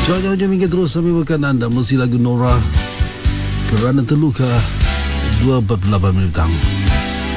Jauh-jauh minggu terus kami makan anda musik lagu Nora Kerana Terluka 2.48 minit petang.